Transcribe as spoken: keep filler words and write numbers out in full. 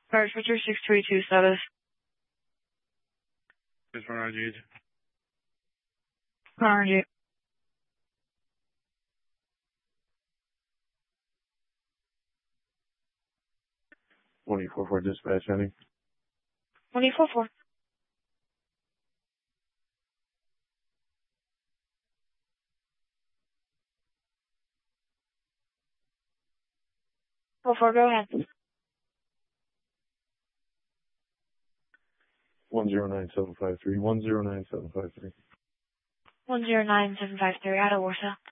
Alright, Victor six three two status. six one R G. R G. twenty-four four dispatch, heading. twenty-four four. four four, go ahead. one zero nine seven five three, one zero nine seven five three. one zero nine seven five three, out of Warsaw.